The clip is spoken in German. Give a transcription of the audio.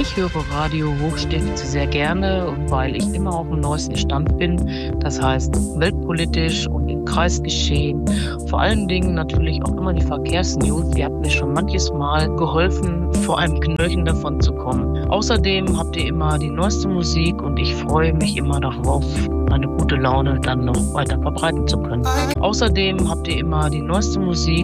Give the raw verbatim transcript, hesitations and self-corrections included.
Ich höre Radio Hochstift sehr gerne, weil ich immer auf dem neuesten Stand bin. Das heißt weltpolitisch und im Kreisgeschehen. Vor allen Dingen natürlich auch immer die Verkehrsnews. Die hat mir schon manches Mal geholfen, vor einem Knöllchen davon zu kommen. Außerdem habt ihr immer die neueste Musik und ich freue mich immer darauf, meine gute Laune dann noch weiter verbreiten zu können. Außerdem habt ihr immer die neueste Musik